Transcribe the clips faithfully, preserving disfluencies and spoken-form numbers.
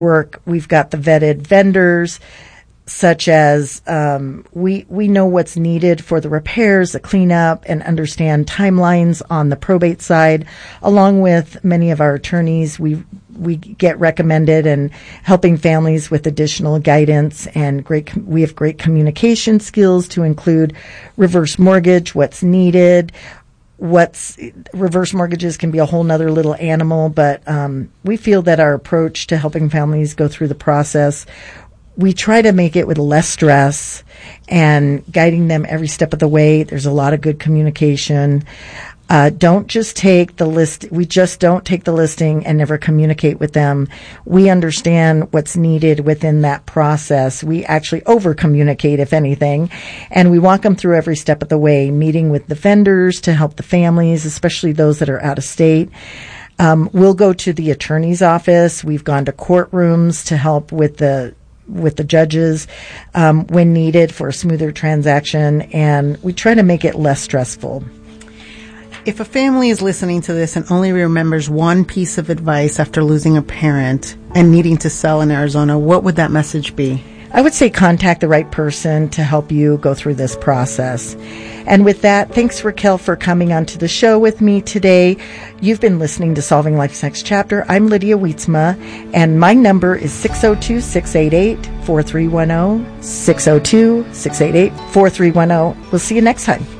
work. We've got the vetted vendors, such as um, we we know what's needed for the repairs, the cleanup, and understand timelines on the probate side. Along with many of our attorneys, we we get recommended and helping families with additional guidance, and great. We have great communication skills to include reverse mortgage, what's needed. What's reverse mortgages can be a whole nother little animal, but um, we feel that our approach to helping families go through the process, we try to make it with less stress and guiding them every step of the way. There's a lot of good communication. Uh, don't just take the list. We just don't take the listing and never communicate with them. We understand what's needed within that process. We actually over communicate, if anything, and we walk them through every step of the way, meeting with the vendors to help the families, especially those that are out of state. Um, we'll go to the attorney's office. We've gone to courtrooms to help with the with the judges um, when needed for a smoother transaction, and we try to make it less stressful. If a family is listening to this and only remembers one piece of advice after losing a parent and needing to sell in Arizona, what would that message be? I would say contact the right person to help you go through this process. And with that, thanks, Raquel, for coming onto the show with me today. You've been listening to Solving Life's Next Chapter. I'm Lydia Wietzma, and my number is six oh two, six eight eight, four three one zero, six oh two, six eight eight, four three one zero. We'll see you next time.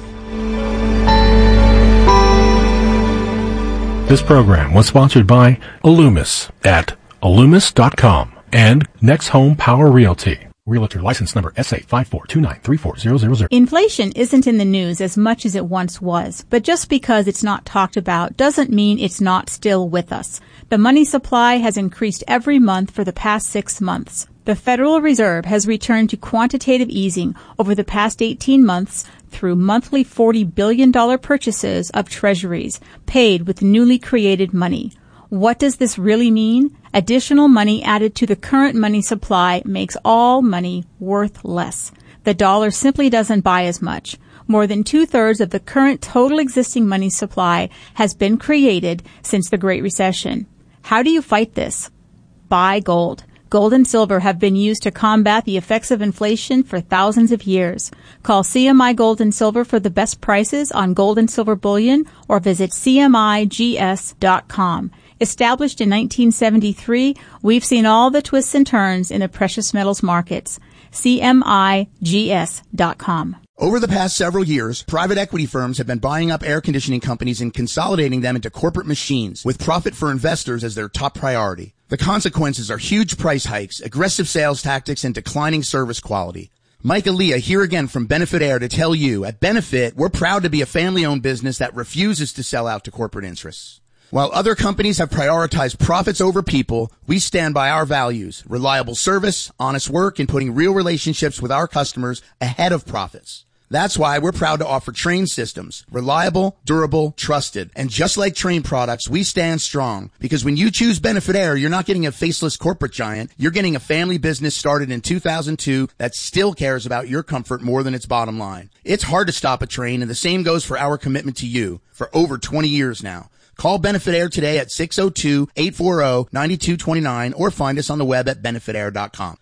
This program was sponsored by Alumis at alumis dot com and Next Home Power Realty. Realtor license number S A five four two nine three four zero zero zero. Inflation isn't in the news as much as it once was, but just because it's not talked about doesn't mean it's not still with us. The money supply has increased every month for the past six months. The Federal Reserve has returned to quantitative easing over the past eighteen months through monthly forty billion dollars purchases of treasuries paid with newly created money. What does this really mean? Additional money added to the current money supply makes all money worth less. The dollar simply doesn't buy as much. More than two-thirds of the current total existing money supply has been created since the Great Recession. How do you fight this? Buy gold. Gold and silver have been used to combat the effects of inflation for thousands of years. Call C M I Gold and Silver for the best prices on gold and silver bullion or visit C M I G S dot com. Established in nineteen seventy-three, we've seen all the twists and turns in the precious metals markets. C M I G S dot com. Over the past several years, private equity firms have been buying up air conditioning companies and consolidating them into corporate machines with profit for investors as their top priority. The consequences are huge price hikes, aggressive sales tactics, and declining service quality. Mike Aaliyah here again from Benefit Air to tell you, at Benefit, we're proud to be a family-owned business that refuses to sell out to corporate interests. While other companies have prioritized profits over people, we stand by our values, reliable service, honest work, and putting real relationships with our customers ahead of profits. That's why we're proud to offer Trane systems. Reliable, durable, trusted. And just like Trane products, we stand strong. Because when you choose Benefit Air, you're not getting a faceless corporate giant. You're getting a family business started in two thousand two that still cares about your comfort more than its bottom line. It's hard to stop a train, and the same goes for our commitment to you for over twenty years now. Call Benefit Air today at six oh two, eight four zero, nine two two nine or find us on the web at benefit air dot com.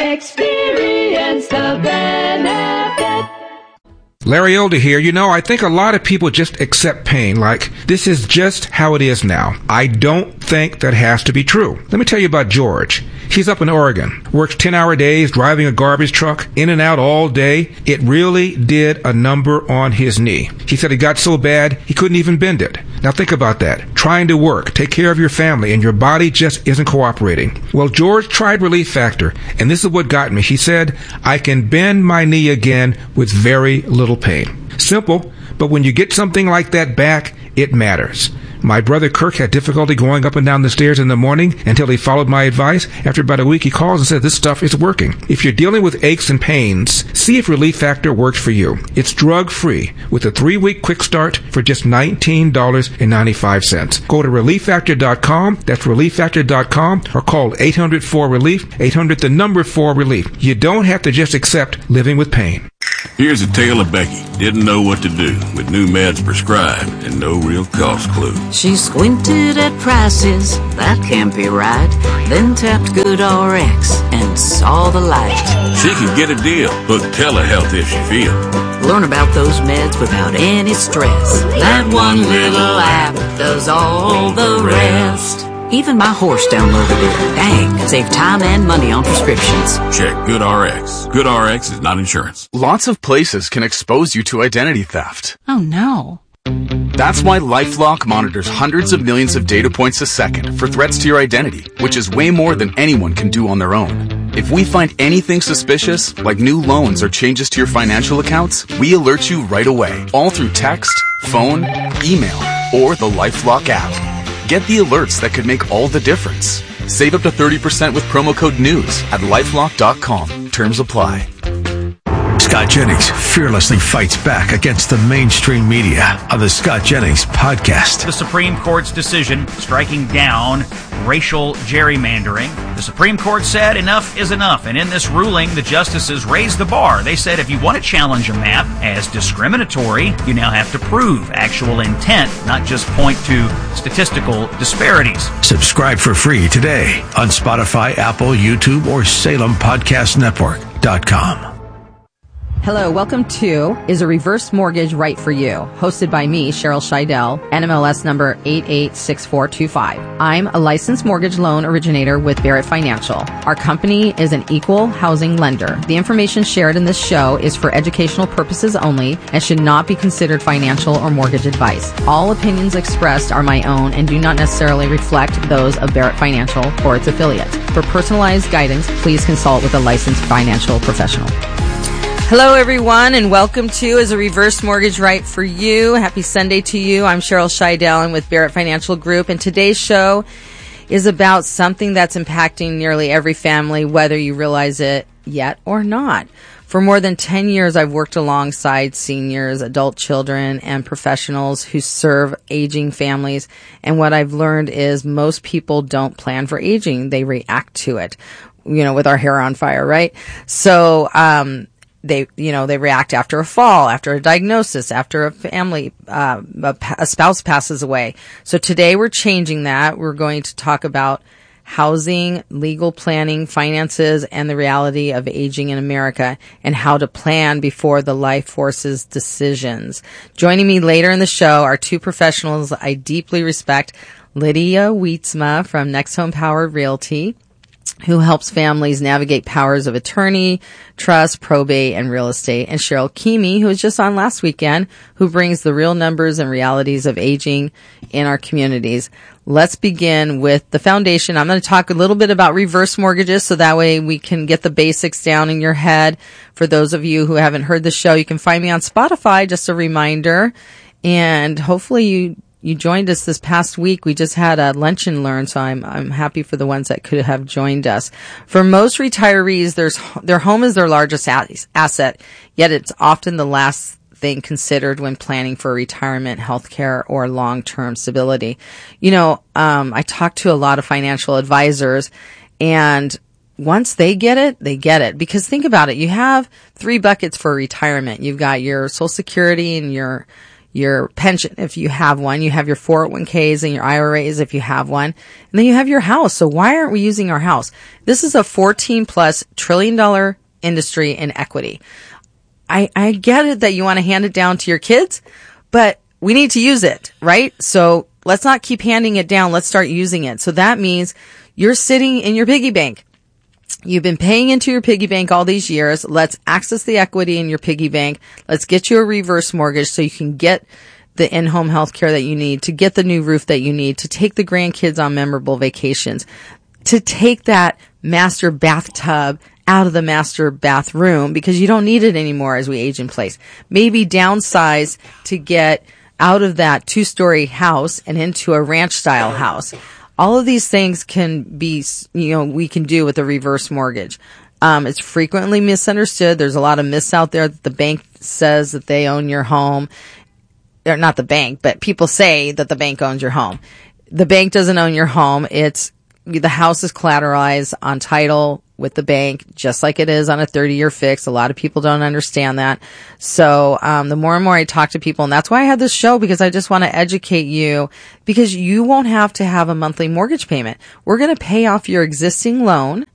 Experience the benefit. Larry Elder here. You know, I think a lot of people just accept pain like this is just how it is now. I don't think that has to be true. Let me tell you about George. He's up in Oregon, works ten-hour days, driving a garbage truck, in and out all day. It really did a number on his knee. He said it got so bad he couldn't even bend it. Now think about that. Trying to work, take care of your family, and your body just isn't cooperating. Well, George tried Relief Factor, and this is what got me. He said, I can bend my knee again with very little pain. Simple, but when you get something like that back, it matters. My brother Kirk had difficulty going up and down the stairs in the morning until he followed my advice. After about a week, he calls and says, this stuff is working. If you're dealing with aches and pains, see if Relief Factor works for you. It's drug-free with a three-week quick start for just nineteen dollars and ninety-five cents. Go to relief factor dot com. That's relief factor dot com or call eight hundred four relief, eight hundred the number four relief. You don't have to just accept living with pain. Here's a tale of Becky. Didn't know what to do with new meds prescribed and no real cost clue. She squinted at prices, that can't be right. Then tapped GoodRx and saw the light. She could get a deal. Book telehealth if she feels. Learn about those meds without any stress. That one little app does all the rest. Even my horse downloaded it. Dang, save time and money on prescriptions. Check GoodRx. GoodRx is not insurance. Lots of places can expose you to identity theft. Oh no. That's why LifeLock monitors hundreds of millions of data points a second for threats to your identity, which is way more than anyone can do on their own. If we find anything suspicious, like new loans or changes to your financial accounts, we alert you right away, all through text, phone, email, or the LifeLock app. Get the alerts that could make all the difference. Save up to thirty percent with promo code NEWS at lifelock dot com. Terms apply. Scott Jennings fearlessly fights back against the mainstream media on the Scott Jennings Podcast. The Supreme Court's decision striking down racial gerrymandering. The Supreme Court said enough is enough, and in this ruling, the justices raised the bar. They said if you want to challenge a map as discriminatory, you now have to prove actual intent, not just point to statistical disparities. Subscribe for free today on Spotify, Apple, YouTube, or Salem Podcast Network dot com. Hello, welcome to Is a Reverse Mortgage Right for You? Hosted by me, Cheryl Scheidel, N M L S number eight eight six four two five. I'm a licensed mortgage loan originator with Barrett Financial. Our company is an equal housing lender. The information shared in this show is for educational purposes only and should not be considered financial or mortgage advice. All opinions expressed are my own and do not necessarily reflect those of Barrett Financial or its affiliates. For personalized guidance, please consult with a licensed financial professional. Hello, everyone, and welcome to Is a Reverse Mortgage Right for You? Happy Sunday to you. I'm Cheryl Scheidel. I'm with Barrett Financial Group, and today's show is about something that's impacting nearly every family, whether you realize it yet or not. For more than ten years, I've worked alongside seniors, adult children, and professionals who serve aging families, and what I've learned is most people don't plan for aging. They react to it, you know, with our hair on fire, right? So, um... They, you know, they react after a fall, after a diagnosis, after a family, uh, a, a spouse passes away. So today we're changing that. We're going to talk about housing, legal planning, finances, and the reality of aging in America and how to plan before the life forces decisions. Joining me later in the show are two professionals I deeply respect, Lydia Wietzma from Next Home Power Realty, who helps families navigate powers of attorney, trust, probate, and real estate, and Cheryl Keamy, who was just on last weekend, who brings the real numbers and realities of aging in our communities. Let's begin with the foundation. I'm going to talk a little bit about reverse mortgages so that way we can get the basics down in your head. For those of you who haven't heard the show, you can find me on Spotify, just a reminder, and hopefully you You joined us this past week. We just had a lunch and learn, so I'm I'm happy for the ones that could have joined us. For most retirees, there's, their home is their largest asset, yet it's often the last thing considered when planning for retirement, healthcare, or long-term stability. You know, um, I talk to a lot of financial advisors, and once they get it, they get it. Because think about it, you have three buckets for retirement. You've got your Social Security and your your pension, if you have one. You have your four oh one k's and your I R As, if you have one. And then you have your house. So why aren't we using our house? This is a fourteen plus trillion dollar industry in equity. I, I get it that you want to hand it down to your kids, but we need to use it, right? So let's not keep handing it down. Let's start using it. So that means you're sitting in your piggy bank. You've been paying into your piggy bank all these years. Let's access the equity in your piggy bank. Let's get you a reverse mortgage so you can get the in-home health care that you need, to get the new roof that you need, to take the grandkids on memorable vacations, to take that master bathtub out of the master bathroom because you don't need it anymore as we age in place. Maybe downsize to get out of that two-story house and into a ranch-style house. All of these things can be, you know, we can do with a reverse mortgage. Um, it's frequently misunderstood. There's a lot of myths out there that the bank says that they own your home. Or not the bank, but people say that the bank owns your home. The bank doesn't own your home. It's, the house is collateralized on title with the bank, just like it is on a thirty-year fix. A lot of people don't understand that. So, um, the more and more I talk to people, and that's why I had this show, because I just want to educate you, because you won't have to have a monthly mortgage payment. We're going to pay off your existing loan,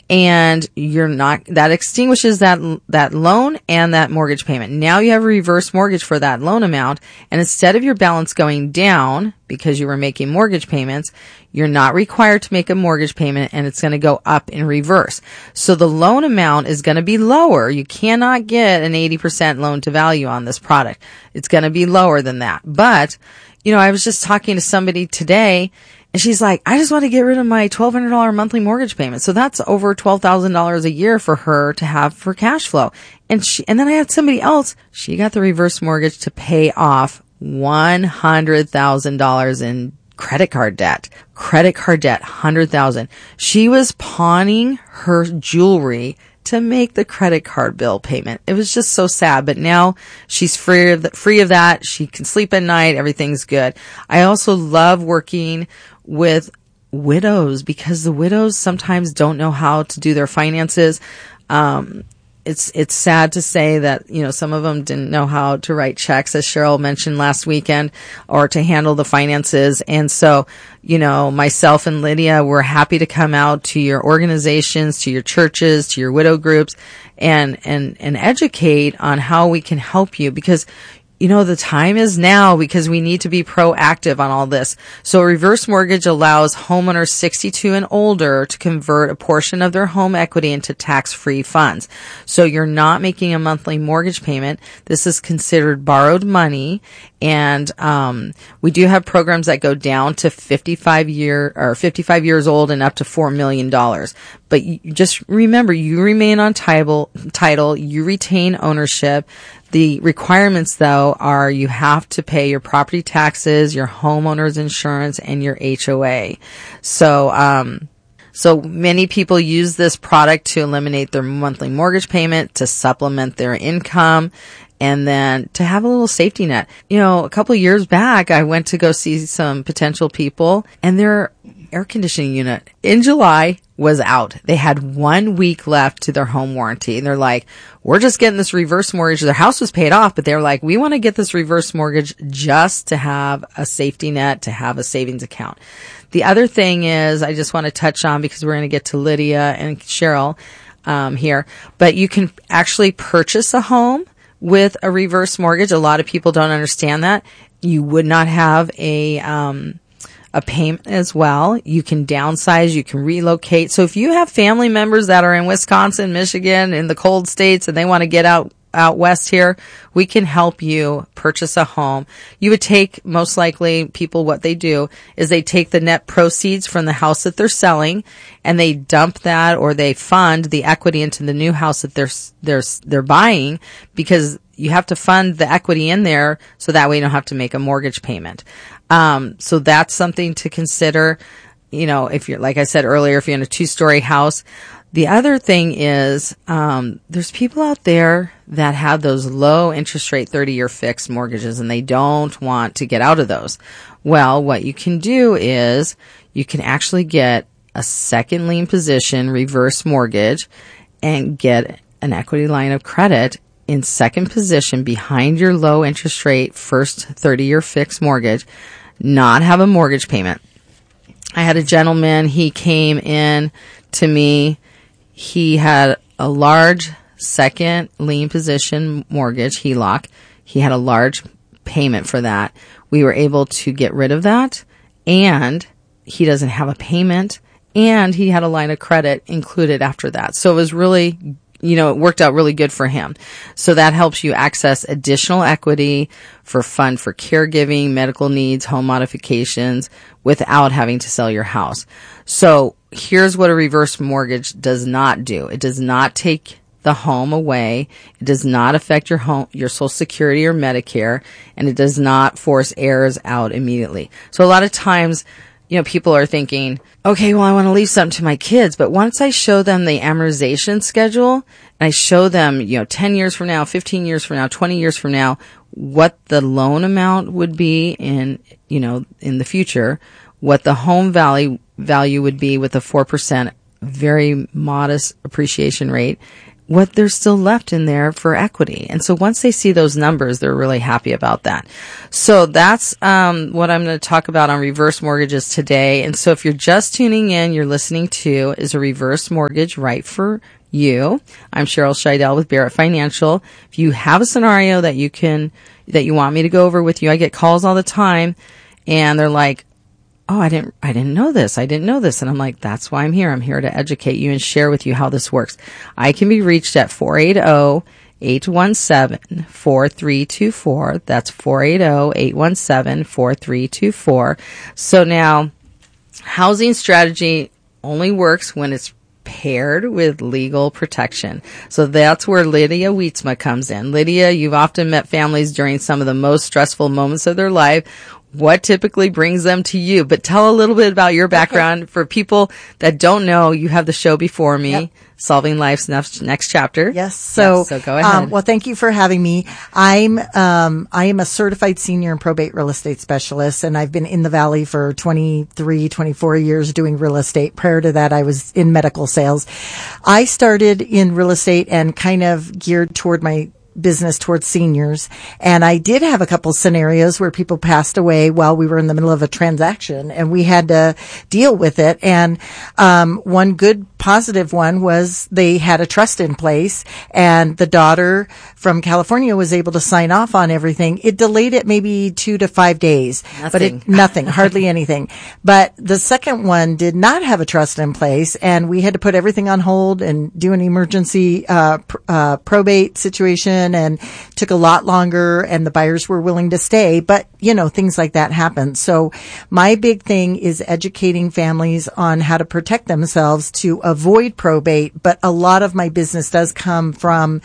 and you're not, that extinguishes that, that loan and that mortgage payment. Now you have a reverse mortgage for that loan amount, and instead of your balance going down because you were making mortgage payments, you're not required to make a mortgage payment, and it's going to go up in reverse. So the loan amount is going to be lower. You cannot get an eighty percent loan to value on this product. It's going to be lower than that. But, you know, I was just talking to somebody today, and she's like, I just want to get rid of my twelve hundred dollars monthly mortgage payment. So that's over twelve thousand dollars a year for her to have for cash flow. And she, and then I had somebody else, she got the reverse mortgage to pay off one hundred thousand dollars in credit card debt. Credit card debt, one hundred thousand dollars. She was pawning her jewelry to make the credit card bill payment. It was just so sad, but now she's free of the, free of that. She can sleep at night. Everything's good. I also love working with widows, because the widows sometimes don't know how to do their finances. Um, it's, it's sad to say that, you know, some of them didn't know how to write checks, as Cheryl mentioned last weekend, or to handle the finances. And so, you know, myself and Lydia, we're happy to come out to your organizations, to your churches, to your widow groups, and, and, and educate on how we can help you, because, you know, the time is now, because we need to be proactive on all this. So a reverse mortgage allows homeowners sixty-two and older to convert a portion of their home equity into tax-free funds. So you're not making a monthly mortgage payment. This is considered borrowed money. And, um, we do have programs that go down to fifty-five year or fifty-five years old and up to four million dollars. But you just remember, you remain on title, title, you retain ownership. The requirements, though, are you have to pay your property taxes, your homeowner's insurance, and your H O A. So, um, so many people use this product to eliminate their monthly mortgage payment, to supplement their income, and then to have a little safety net. You know, a couple of years back, I went to go see some potential people, and their air conditioning unit in July was out. They had one week left to their home warranty, and they're like, we're just getting this reverse mortgage. Their house was paid off, but they're like, we want to get this reverse mortgage just to have a safety net, to have a savings account. The other thing is, I just want to touch on, because we're going to get to Lydia and Cheryl um, here, but you can actually purchase a home with a reverse mortgage. A lot of people don't understand that. You would not have a um a payment as well. You can downsize, you can relocate. So if you have family members that are in Wisconsin, Michigan, in the cold states, and they want to get out out west here, we can help you purchase a home. You would take, most likely, people, what they do is they take the net proceeds from the house that they're selling, and they dump that, or they fund the equity into the new house that they're they're they're buying, because you have to fund the equity in there, so that way you don't have to make a mortgage payment. Um, so that's something to consider. You know, if you're, like I said earlier, if you're in a two-story house. The other thing is, um, there's people out there that have those low interest rate thirty-year fixed mortgages, and they don't want to get out of those. Well, what you can do is you can actually get a second lien position reverse mortgage and get an equity line of credit in second position behind your low interest rate first thirty-year fixed mortgage, not have a mortgage payment. I had a gentleman, he came in to me. He had a large second lien position mortgage, H E L O C. He had a large payment for that. We were able to get rid of that, and he doesn't have a payment, and he had a line of credit included after that. So it was really, you know, it worked out really good for him. So that helps you access additional equity for fund for caregiving, medical needs, home modifications, without having to sell your house. So here's what a reverse mortgage does not do. It does not take the home away. It does not affect your home, your Social Security or Medicare, and it does not force heirs out immediately. So a lot of times, you know, people are thinking, okay, well, I want to leave something to my kids. But once I show them the amortization schedule, and I show them, you know, ten years from now, fifteen years from now, twenty years from now, what the loan amount would be in, you know, in the future, what the home value value would be with a four percent very modest appreciation rate, what there's still left in there for equity. And so once they see those numbers, they're really happy about that. So that's um, what I'm going to talk about on reverse mortgages today. And so if you're just tuning in, you're listening to Is a Reverse Mortgage Right for You? I'm Cheryl Scheidel with Barrett Financial. If you have a scenario that you can, that you want me to go over with you, I get calls all the time and they're like, oh, I didn't, I didn't know this. I didn't know this. And I'm like, that's why I'm here. I'm here to educate you and share with you how this works. I can be reached at four eight zero, eight one seven, four three two four. That's four eight zero, eight one seven, four three two four. So now, housing strategy only works when it's paired with legal protection. So that's where Lydia Wietzma comes in. Lydia, you've often met families during some of the most stressful moments of their life. What typically brings them to you? But tell a little bit about your background. Okay. For people that don't know, you have the show before me, yep. Solving Life's Next, Next Chapter. Yes. So, yes, so go ahead. Um, well, thank you for having me. I'm, um, I am a certified senior and probate real estate specialist, and I've been in the Valley for twenty-three, twenty-four years doing real estate. Prior to that, I was in medical sales. I started in real estate and kind of geared toward my business towards seniors. And I did have a couple scenarios where people passed away while we were in the middle of a transaction and we had to deal with it. And, um, one good positive one was they had a trust in place and the daughter from California was able to sign off on everything. It delayed it maybe two to five days, nothing. but it, nothing, hardly anything. But the second one did not have a trust in place and we had to put everything on hold and do an emergency, uh, pr- uh, probate situation. And took a lot longer and the buyers were willing to stay, but you know, things like that happen. So my big thing is educating families on how to protect themselves to avoid probate. But a lot of my business does come from,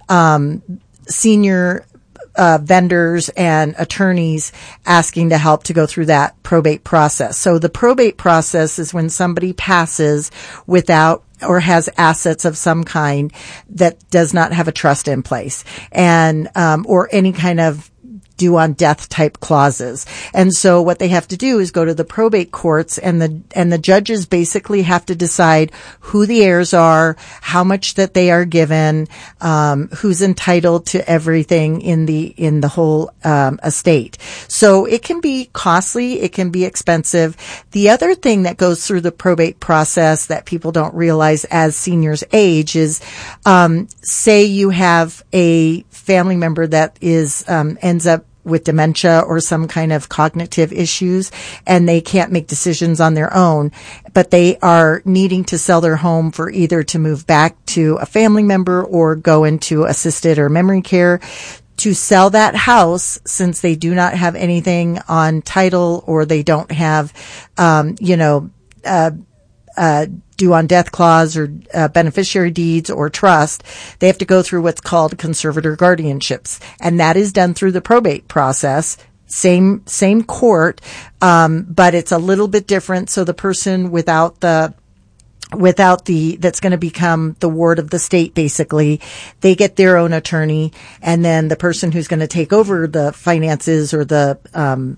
um, senior Uh, vendors and attorneys asking to help to go through that probate process. So the probate process is when somebody passes without or has assets of some kind that does not have a trust in place and um, or any kind of due on death type clauses. And so what they have to do is go to the probate courts and the, and the judges basically have to decide who the heirs are, how much that they are given, um, who's entitled to everything in the, in the whole, um, estate. So it can be costly. It can be expensive. The other thing that goes through the probate process that people don't realize as seniors age is, um, say you have a family member that is, um, ends up with dementia or some kind of cognitive issues and they can't make decisions on their own, but they are needing to sell their home for either to move back to a family member or go into assisted or memory care. To sell that house, since they do not have anything on title or they don't have, um, you know, uh, uh, due on death clause or uh, beneficiary deeds or trust, they have to go through what's called conservator guardianships. And that is done through the probate process. Same, same court, um, but it's a little bit different. So the person without the without the, that's going to become the ward of the state, basically, they get their own attorney. And then the person who's going to take over the finances or the, um,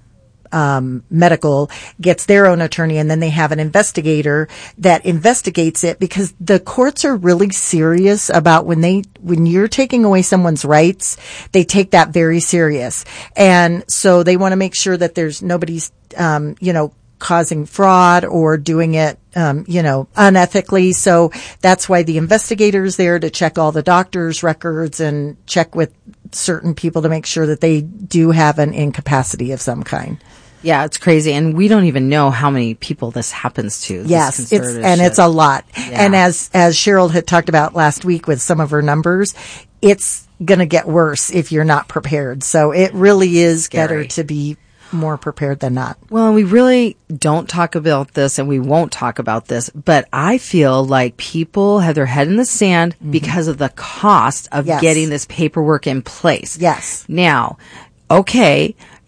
Um, medical gets their own attorney, and then they have an investigator that investigates it, because the courts are really serious about when they, when you're taking away someone's rights, they take that very serious. And so they want to make sure that there's nobody's, um, you know, causing fraud or doing it, um, you know, unethically. So that's why the investigator's there to check all the doctor's records and check with certain people to make sure that they do have an incapacity of some kind. Yeah, it's crazy. And we don't even know how many people this happens to. Yes, it's, and it's a lot. Yeah. And as, as Cheryl had talked about last week with some of her numbers, it's going to get worse if you're not prepared. So it really is Scary. better to be more prepared than not. Well, and we really don't talk about this, and we won't talk about this, but I feel like people have their head in the sand mm-hmm. because of the cost of yes. getting this paperwork in place. Yes. Now, okay,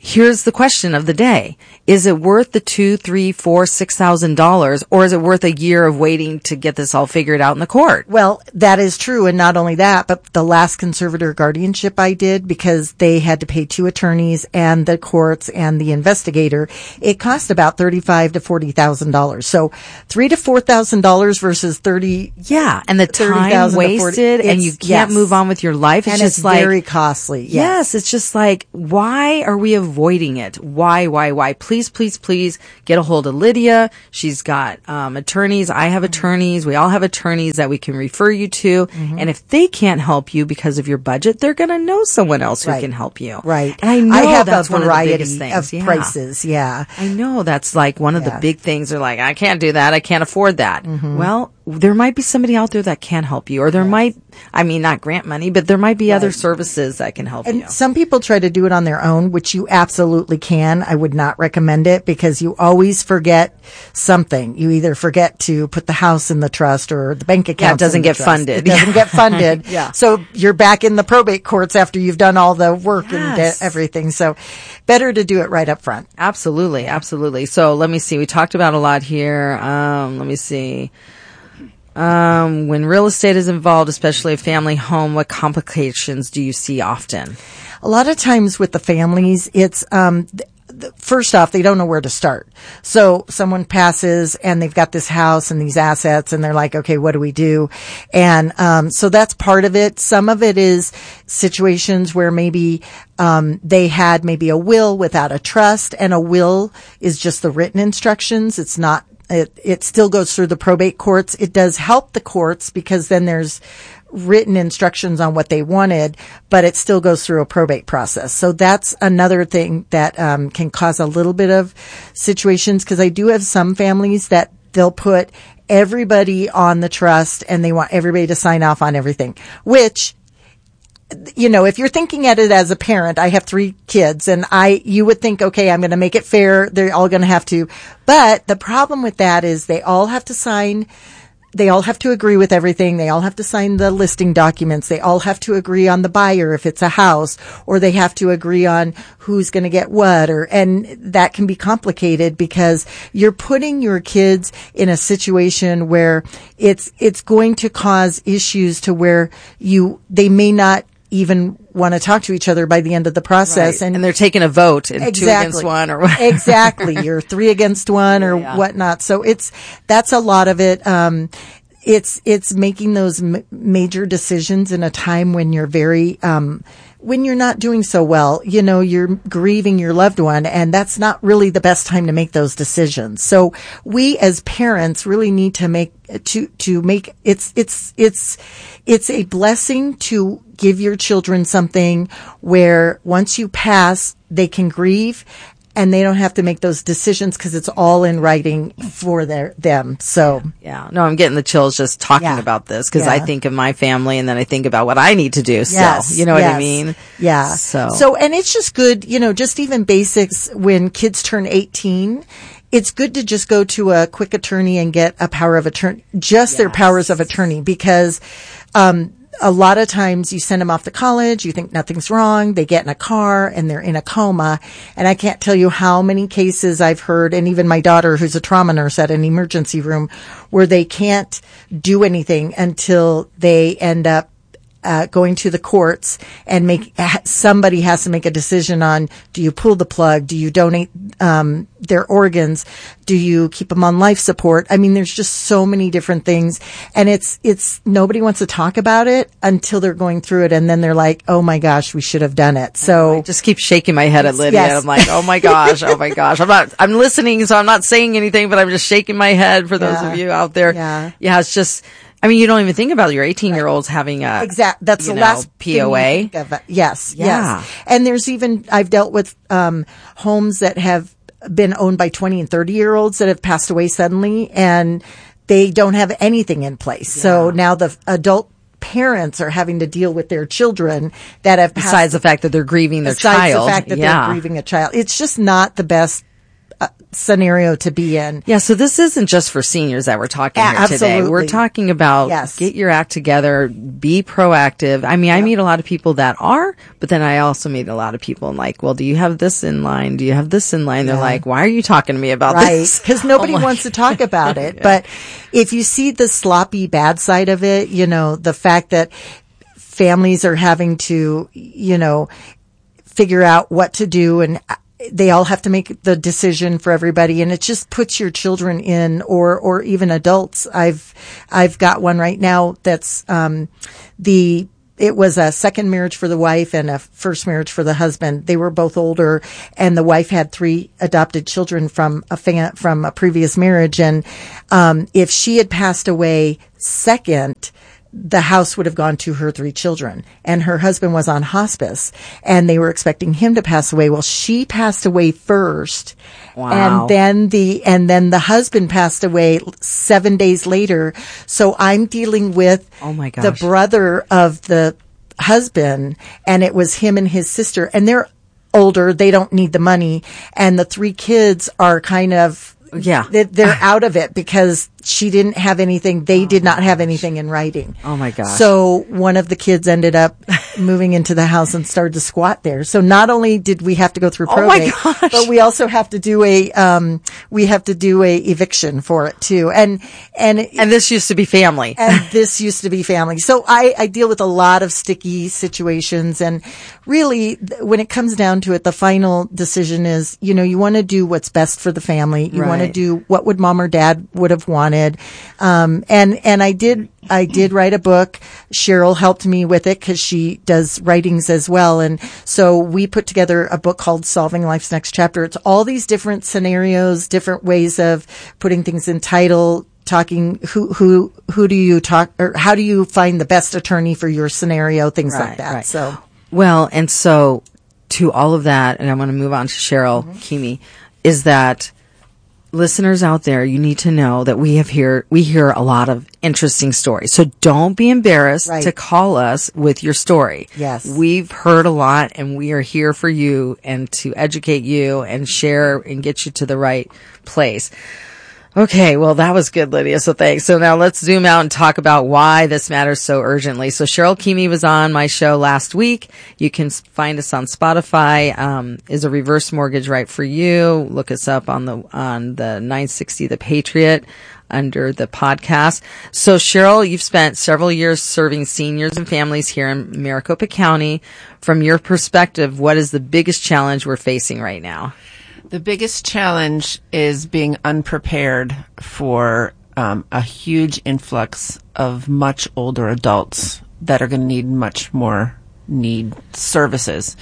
here's the question of the day. Is it worth the two, three, four, six thousand dollars, or is it worth a year of waiting to get this all figured out in the court? Well, that is true. And not only that, but the last conservator guardianship I did, because they had to pay two attorneys and the courts and the investigator, it cost about thirty-five to forty thousand dollars. So three to four thousand dollars versus thirty. Yeah, and the time wasted, and you can't yes. move on with your life. It's and just it's like very costly. Yes. yes, it's just like, why are we avoiding it? Why, why, why? Please, please, please get a hold of Lydia. She's got um, attorneys. I have attorneys. We all have attorneys that we can refer you to. Mm-hmm. And if they can't help you because of your budget, they're going to know someone else who right. can help you. Right. And I know I have that's a one variety of the biggest things. of yeah. prices. Yeah. I know that's like one of yeah. the big things. They're like, I can't do that. I can't afford that. Mm-hmm. Well, there might be somebody out there that can help you, or there yes. might, I mean, not grant money, but there might be right. other services that can help and you. Some people try to do it on their own, which you absolutely can. I would not recommend it, because you always forget something. You either forget to put the house in the trust, or the bank account. Yeah, it doesn't get trust. funded. It doesn't get funded. yeah. So you're back in the probate courts after you've done all the work yes. and everything. So better to do it right up front. Absolutely. Absolutely. So let me see. We talked about a lot here. Um, let me see. Um, when real estate is involved, especially a family home, what complications do you see often? A lot of times with the families, it's, um, th- th- first off, they don't know where to start. So someone passes and they've got this house and these assets, and they're like, okay, what do we do? And, um, so that's part of it. Some of it is situations where maybe, um, they had maybe a will without a trust, and a will is just the written instructions. It's not It, it still goes through the probate courts. It does help the courts, because then there's written instructions on what they wanted, but it still goes through a probate process. So that's another thing that um, can cause a little bit of situations, because I do have some families that they'll put everybody on the trust and they want everybody to sign off on everything, which, you know, if you're thinking at it as a parent, I have three kids, and I, you would think, okay, I'm going to make it fair. They're all going to have to. But the problem with that is they all have to sign, they all have to agree with everything. They all have to sign the listing documents. They all have to agree on the buyer if it's a house, or they have to agree on who's going to get what, or, and that can be complicated, because you're putting your kids in a situation where it's, it's going to cause issues to where you, they may not even want to talk to each other by the end of the process. Right. And, and they're taking a vote, and exactly, two against one, or exactly. You're three against one, or yeah. whatnot. So it's, that's a lot of it. Um, it's, it's making those m- major decisions in a time when you're very, um, when you're not doing so well. You know, you're grieving your loved one, and that's not really the best time to make those decisions. So we as parents really need to make, to, to make, it's, it's, it's, it's a blessing to give your children something where once you pass, they can grieve, and they don't have to make those decisions, because it's all in writing for their, them. So. Yeah. No, I'm getting the chills just talking yeah. about this, because yeah. I think of my family, and then I think about what I need to do. Yes. So, you know yes. what I mean? Yeah. So. So, and it's just good, you know, just even basics when kids turn eighteen. It's good to just go to a quick attorney and get a power of attorney, just yes. their powers of attorney, because, um, a lot of times you send them off to college, you think nothing's wrong, they get in a car and they're in a coma. And I can't tell you how many cases I've heard, and even my daughter, who's a trauma nurse at an emergency room, where they can't do anything until they end up Uh, going to the courts, and make, somebody has to make a decision on, do you pull the plug? Do you donate, um, their organs? Do you keep them on life support? I mean, there's just so many different things, and it's, it's, nobody wants to talk about it until they're going through it, and then they're like, oh my gosh, we should have done it. So I just keep shaking my head at Lydia. Yes. I'm like, oh my gosh, oh my gosh. I'm not, I'm listening, so I'm not saying anything, but I'm just shaking my head for those yeah. of you out there. Yeah. Yeah, it's just, I mean, you don't even think about your eighteen-year-olds having a exact. That's the know, last P O A. thing you think of. Yes, Yeah. yes. And there's even, I've dealt with um homes that have been owned by twenty and thirty-year-olds that have passed away suddenly, and they don't have anything in place. Yeah. So now the adult parents are having to deal with their children that have passed. Besides the fact that they're grieving their besides child. the fact that yeah. they're grieving a child. It's just not the best uh, scenario to be in. Yeah, so this isn't just for seniors that we're talking A- here absolutely. today. We're talking about Yes. get your act together, be proactive. I mean, I meet a lot of people that are, but then I also meet a lot of people and like, well, do you have this in line? Do you have this in line? They're Yeah. like, why are you talking to me about Right, this? because nobody I'm like- wants to talk about it. But if you see the sloppy bad side of it, you know, the fact that families are having to, you know, figure out what to do, and they all have to make the decision for everybody, and it just puts your children in, or or even adults. I've I've got one right now that's um the it was a second marriage for the wife and a first marriage for the husband. They were both older, and the wife had three adopted children from a fan, from a previous marriage. And um, if she had passed away second, the house would have gone to her three children, and her husband was on hospice, and they were expecting him to pass away. Well, she passed away first. Wow. And then the, and then the husband passed away seven days later. So I'm dealing with Oh my gosh. the brother of the husband, and it was him and his sister, and they're older. They don't need the money. And the three kids are kind of, Yeah. they- they're out of it because she didn't have anything. They did not have anything in writing. Oh my gosh. So one of the kids ended up moving into the house and started to squat there. So not only did we have to go through Oh my probate, gosh. but we also have to do a, um, we have to do a eviction for it too. And, and, and this used to be family. and this used to be family. So I, I deal with a lot of sticky situations, and really th- when it comes down to it, the final decision is, you know, you want to do what's best for the family. You want to Right. do what would mom or dad would have wanted. Um, and, and I did, I did write a book. Cheryl helped me with it because she does writings as well. And so we put together a book called Solving Life's Next Chapter. It's all these different scenarios, different ways of putting things in title, talking who, who, who do you talk, or how do you find the best attorney for your scenario, things like Right, that. right. So, Well, and so to all of that, and I want to move on to Cheryl Mm-hmm. Kimi, is that listeners out there, you need to know that we have here, we hear a lot of interesting stories. So don't be embarrassed Right. to call us with your story. Yes. We've heard a lot, and we are here for you and to educate you and share and get you to the right place. Okay, well, that was good, Lydia, so thanks. So now let's zoom out and talk about why this matters so urgently. So Cheryl Kimi was on my show last week. You can s- find us on Spotify. Um, is a reverse mortgage right for you? Look us up on the on the nine sixty The Patriot under the podcast. So Cheryl, you've spent several years serving seniors and families here in Maricopa County. From your perspective, what is the biggest challenge we're facing right now? The biggest challenge is being unprepared for um, a huge influx of much older adults that are going to need much more need services.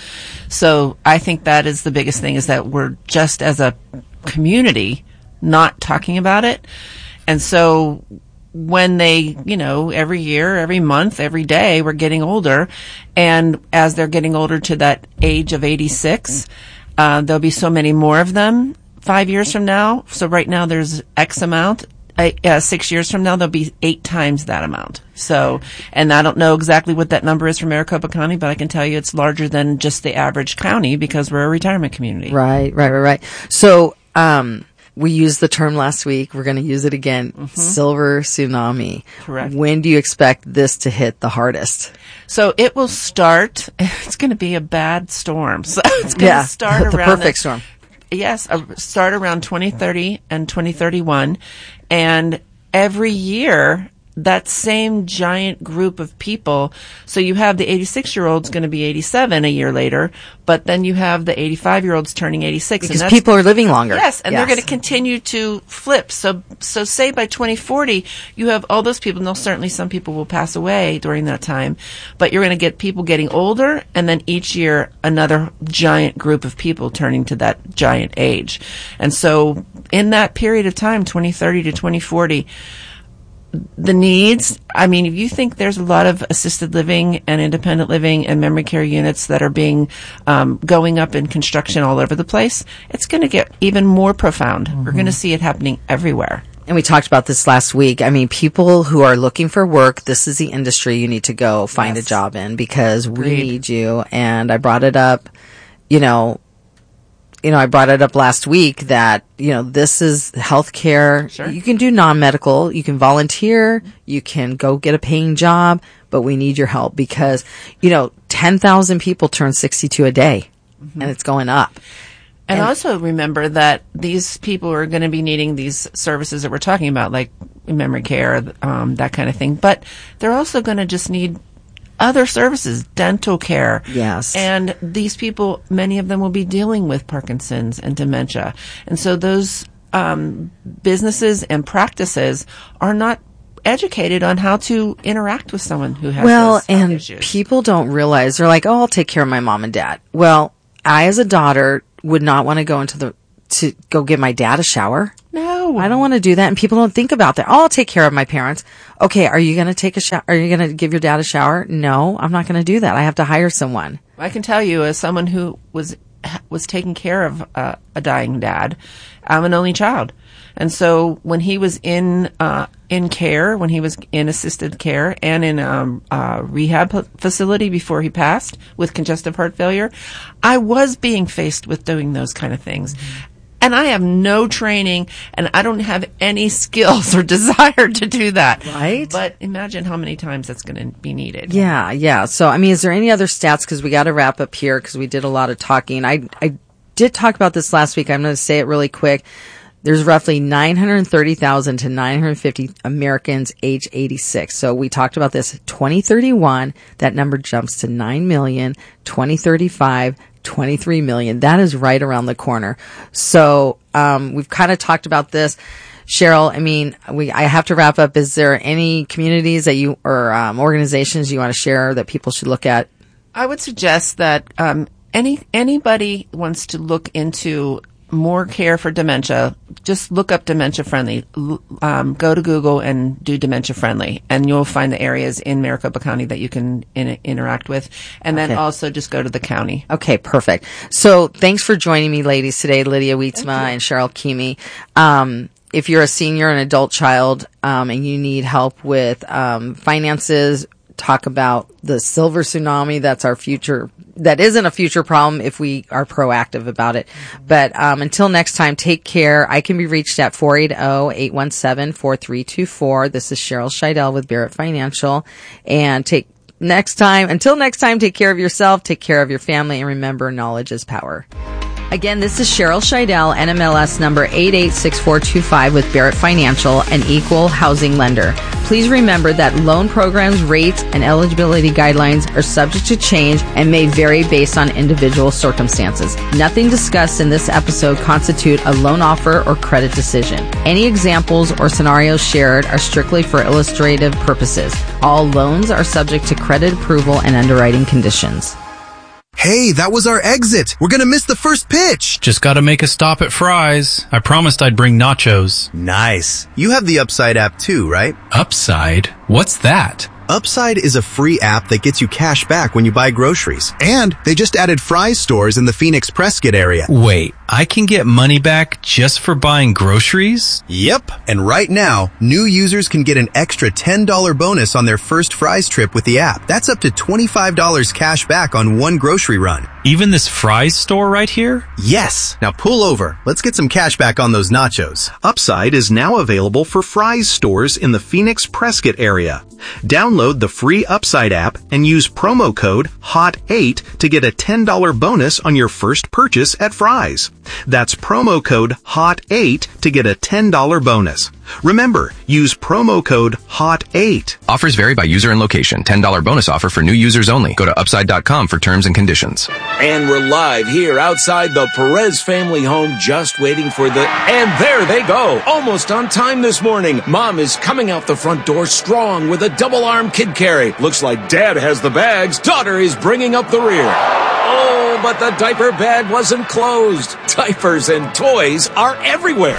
So I think that is the biggest thing, is that we're just as a community not talking about it. And so when they, you know, every year, every month, every day, we're getting older. And as they're getting older to that age of eighty-six, Uh, there'll be so many more of them five years from now. So right now there's X amount. Uh, uh, six years from now there'll be eight times that amount. So, and I don't know exactly what that number is for Maricopa County, but I can tell you it's larger than just the average county because we're a retirement community. Right, right, right, right. So, um, we used the term last week. We're going to use it again. Mm-hmm. Silver tsunami. Correct. When do you expect this to hit the hardest? So it will start, it's going to be a bad storm. So it's going to Yeah, start the around perfect storm. Yes, uh, start around twenty thirty and twenty thirty-one. And every year, that same giant group of people. So you have the eighty-six year olds going to be eighty-seven a year later, but then you have the eighty-five year olds turning eighty-six. Because and that's, people are living longer. Yes, and Yes. they're going to continue to flip. So, so say by twenty forty, you have all those people. Now, certainly some people will pass away during that time, but you're going to get people getting older, and then each year another giant group of people turning to that giant age. And so in that period of time, twenty thirty to twenty forty, the needs, I mean, if you think there's a lot of assisted living and independent living and memory care units that are being, um, going up in construction all over the place, it's going to get even more profound. Mm-hmm. We're going to see it happening everywhere. And we talked about this last week. I mean, people who are looking for work, this is the industry you need to go find Yes. a job in because we Agreed. need you. And I brought it up, you know, you know, I brought it up last week that, you know, this is healthcare. Sure. You can do non-medical, you can volunteer, you can go get a paying job, but we need your help because, you know, ten thousand people turn sixty-two a day mm-hmm. and it's going up. And, and also remember that these people are going to be needing these services that we're talking about, like memory care, um, that kind of thing. But they're also going to just need other services, dental care. Yes. And these people, many of them will be dealing with Parkinson's and dementia. And so those um, businesses and practices are not educated on how to interact with someone who has well, those and issues. People don't realize, they're like, oh, I'll take care of my mom and dad. Well, I, as a daughter, would not want to go into the, to go give my dad a shower. No. I don't want to do that. And people don't think about that. Oh, I'll take care of my parents. Okay. Are you going to take a shower? Are you going to give your dad a shower? No, I'm not going to do that. I have to hire someone. I can tell you, as someone who was, was taking care of uh, a dying dad, I'm an only child. And so when he was in, uh, in care, when he was in assisted care and in a um, uh, rehab p- facility before he passed with congestive heart failure, I was being faced with doing those kind of things. Mm-hmm. And I have no training and I don't have any skills or desire to do that. Right. But imagine how many times that's going to be needed. Yeah. Yeah. So, I mean, is there any other stats? Cause we got to wrap up here because we did a lot of talking. I, I did talk about this last week. I'm going to say it really quick. There's roughly nine hundred thirty thousand to nine hundred fifty Americans age eighty-six. So we talked about this. twenty thirty-one, that number jumps to nine million. twenty thirty-five, twenty-three million. That is right around the corner. So, um, we've kind of talked about this. Cheryl, I mean, we, I have to wrap up. Is there any communities that you, or, um, organizations you want to share that people should look at? I would suggest that, um, any, anybody wants to look into more care for dementia, just look up dementia friendly. Um, go to Google and do dementia friendly, and you'll find the areas in Maricopa County that you can in, interact with. And then Okay. also just go to the county. Okay, perfect. So thanks for joining me, ladies, today, Lydia Wietzma and Cheryl Keamy. Um, if you're a senior, an adult child, um, and you need help with um, finances, talk about the silver tsunami. That's our future. That isn't a future problem if we are proactive about it. But um, until next time, take care. I can be reached at four eight zero, eight one seven, four three two four. This is Cheryl Scheidel with Barrett Financial. And take next time, until next time, take care of yourself, take care of your family, and remember, knowledge is power. Again, this is Cheryl Scheidel, N M L S number eight eight six four two five with Barrett Financial, an equal housing lender. Please remember that loan programs, rates, and eligibility guidelines are subject to change and may vary based on individual circumstances. Nothing discussed in this episode constitute a loan offer or credit decision. Any examples or scenarios shared are strictly for illustrative purposes. All loans are subject to credit approval and underwriting conditions. Hey, that was our exit. We're gonna miss the first pitch. Just gotta make a stop at Fry's. I promised I'd bring nachos. Nice. You have the Upside app too, right? Upside? What's that? Upside is a free app that gets you cash back when you buy groceries. And they just added Fry's stores in the Phoenix Prescott area. Wait, I can get money back just for buying groceries? Yep. And right now, new users can get an extra ten dollars bonus on their first Fry's trip with the app. That's up to twenty-five dollars cash back on one grocery run. Even this Fry's store right here? Yes. Now pull over. Let's get some cash back on those nachos. Upside is now available for Fry's stores in the Phoenix Prescott area. Download the free Upside app and use promo code H O T eight to get a ten dollars bonus on your first purchase at Fry's. That's promo code H O T eight to get a ten dollars bonus. Remember, use promo code H O T eight. Offers vary by user and location. ten dollars bonus offer for new users only. Go to upside dot com for terms and conditions. And we're live here outside the Perez family home, just waiting for the... And there they go! Almost on time this morning. Mom is coming out the front door strong with a double-arm kid carry. Looks like Dad has the bags. Daughter is bringing up the rear. Oh, but the diaper bag wasn't closed. Diapers and toys are everywhere.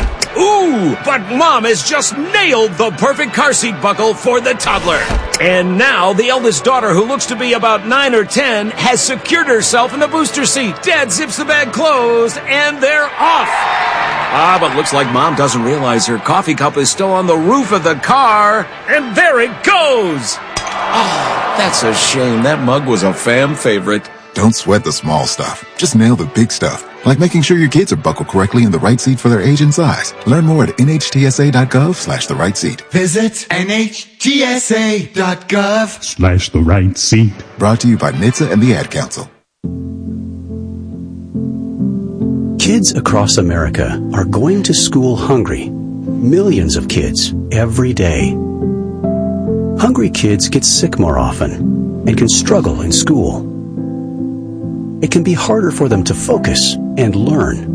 Ooh, but Mom has just nailed the perfect car seat buckle for the toddler. And now the eldest daughter, who looks to be about nine or ten, has secured herself in the booster seat. Dad zips the bag closed, and they're off. Ah, but looks like Mom doesn't realize her coffee cup is still on the roof of the car. And there it goes. Oh, that's a shame. That mug was a fam favorite. Don't sweat the small stuff. Just nail the big stuff, like making sure your kids are buckled correctly in the right seat for their age and size. Learn more at nhtsa.gov slash the right seat. Visit nhtsa.gov Slash the right seat. Brought to you by N H T S A and the Ad Council. Kids across America are going to school hungry. Millions of kids every day. Hungry kids get sick more often and can struggle in school. It can be harder for them to focus and learn.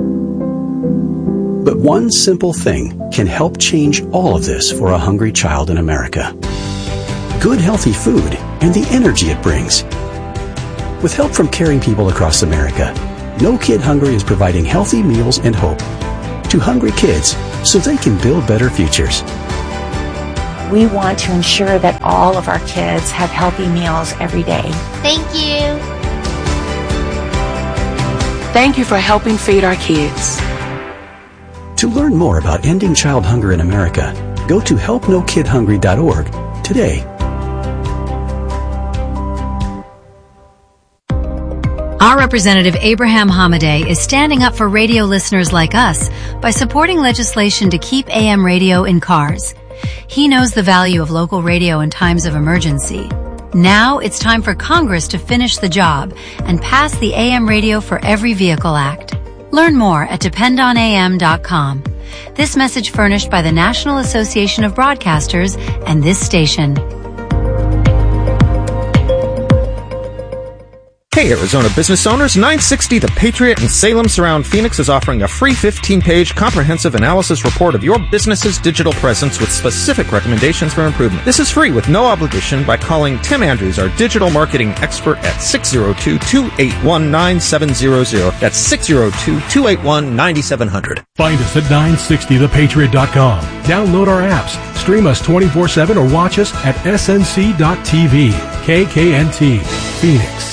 But one simple thing can help change all of this for a hungry child in America. Good healthy food and the energy it brings. With help from caring people across America, No Kid Hungry is providing healthy meals and hope to hungry kids so they can build better futures. We want to ensure that all of our kids have healthy meals every day. Thank you. Thank you for helping feed our kids. To learn more about ending child hunger in America, go to help no kid hungry dot org today. Our representative Abraham Hamadeh is standing up for radio listeners like us by supporting legislation to keep A M radio in cars. He knows the value of local radio in times of emergency. Now it's time for Congress to finish the job and pass the A M Radio for Every Vehicle Act. Learn more at depend on a m dot com. This message furnished by the National Association of Broadcasters and this station. Hey Arizona business owners, nine sixty The Patriot in Salem Surround Phoenix is offering a free fifteen-page comprehensive analysis report of your business's digital presence with specific recommendations for improvement. This is free with no obligation by calling Tim Andrews, our digital marketing expert, at six oh two, two eight one, nine seven zero zero. That's six oh two, two eight one, nine seven zero zero. Find us at nine sixty the patriot dot com. Download our apps, stream us twenty-four seven, or watch us at s n c dot t v. K K N T, Phoenix.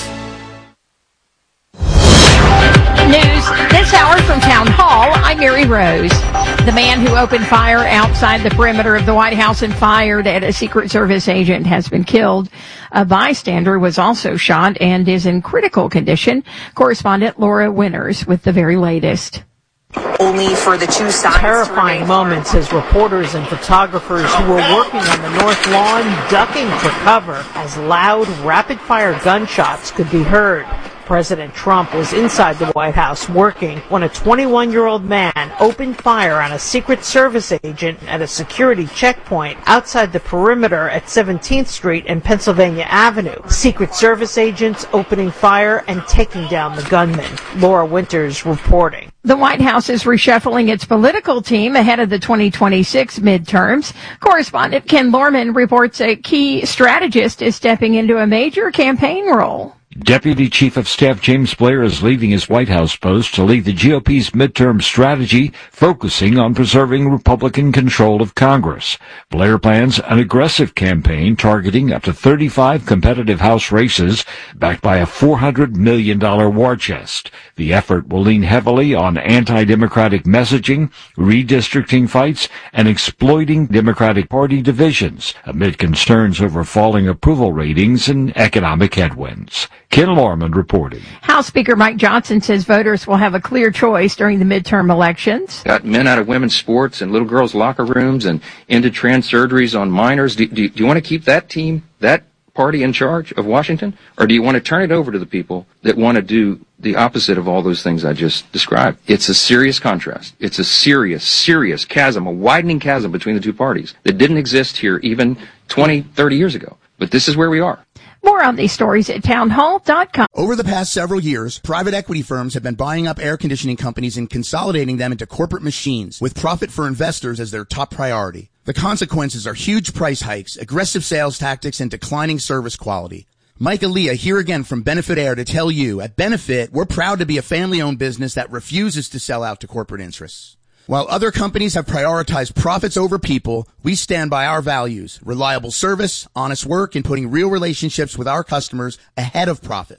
News this hour from Town Hall. I'm Mary Rose. The man who opened fire outside the perimeter of the White House and fired at a Secret Service agent has been killed. A bystander was also shot and is in critical condition. Correspondent Laura Winters with the very latest. Only for the two sides. Terrifying moments as reporters and photographers who were working on the North Lawn ducking for cover as loud, rapid-fire gunshots could be heard. President Trump was inside the White House working when a twenty-one-year-old man opened fire on a Secret Service agent at a security checkpoint outside the perimeter at seventeenth Street and Pennsylvania Avenue. Secret Service agents opening fire and taking down the gunman. Laura Winters reporting. The White House is reshuffling its political team ahead of the twenty twenty-six midterms. Correspondent Ken Lorman reports a key strategist is stepping into a major campaign role. Deputy Chief of Staff James Blair is leaving his White House post to lead the G O P's midterm strategy, focusing on preserving Republican control of Congress. Blair plans an aggressive campaign targeting up to thirty-five competitive House races, backed by a four hundred million dollars war chest. The effort will lean heavily on anti-democratic messaging, redistricting fights, and exploiting Democratic Party divisions, amid concerns over falling approval ratings and economic headwinds. Ken Lorman reporting. House Speaker Mike Johnson says voters will have a clear choice during the midterm elections. Got men out of women's sports and little girls' locker rooms and ended trans surgeries on minors. Do, do, do you want to keep that team, that party in charge of Washington? Or do you want to turn it over to the people that want to do the opposite of all those things I just described? It's a serious contrast. It's a serious, serious chasm, a widening chasm between the two parties that didn't exist here even twenty, thirty years ago. But this is where we are. More on these stories at town hall dot com. Over the past several years, private equity firms have been buying up air conditioning companies and consolidating them into corporate machines, with profit for investors as their top priority. The consequences are huge price hikes, aggressive sales tactics, and declining service quality. Mike Aaliyah here again from Benefit Air to tell you, at Benefit, we're proud to be a family-owned business that refuses to sell out to corporate interests. While other companies have prioritized profits over people, we stand by our values: reliable service, honest work, and putting real relationships with our customers ahead of profits.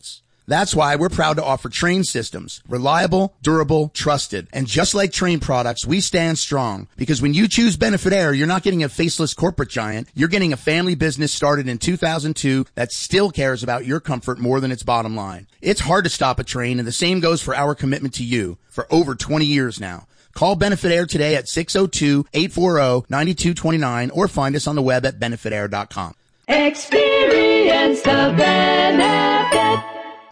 That's why we're proud to offer Trane systems. Reliable, durable, trusted. And just like Trane products, we stand strong. Because when you choose Benefit Air, you're not getting a faceless corporate giant. You're getting a family business started in two thousand two that still cares about your comfort more than its bottom line. It's hard to stop a train, and the same goes for our commitment to you for over twenty years now. Call Benefit Air today at six oh two, eight four zero, nine two two nine or find us on the web at benefit air dot com. Experience the benefit.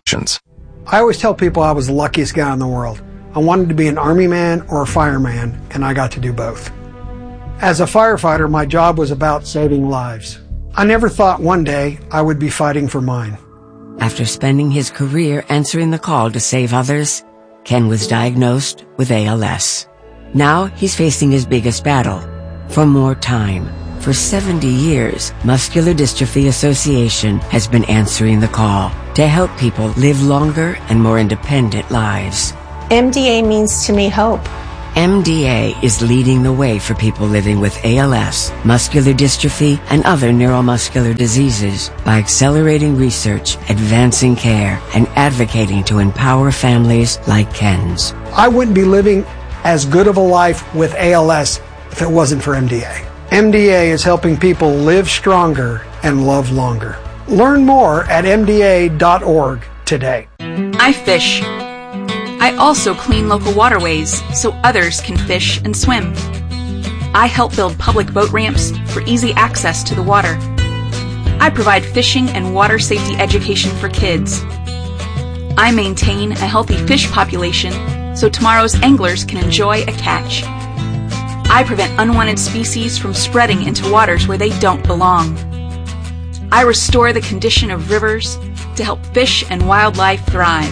I always tell people I was the luckiest guy in the world. I wanted to be an army man or a fireman, and I got to do both. As a firefighter, my job was about saving lives. I never thought one day I would be fighting for mine. After spending his career answering the call to save others, Ken was diagnosed with A L S. Now he's facing his biggest battle, for more time. For seventy years, Muscular Dystrophy Association has been answering the call to help people live longer and more independent lives. M D A means to me hope. M D A is leading the way for people living with A L S, muscular dystrophy, and other neuromuscular diseases by accelerating research, advancing care, and advocating to empower families like Ken's. I wouldn't be living as good of a life with A L S if it wasn't for M D A. M D A is helping people live stronger and love longer. Learn more at M D A dot org today. I fish. I also clean local waterways so others can fish and swim. I help build public boat ramps for easy access to the water. I provide fishing and water safety education for kids. I maintain a healthy fish population so tomorrow's anglers can enjoy a catch. I prevent unwanted species from spreading into waters where they don't belong. I restore the condition of rivers to help fish and wildlife thrive.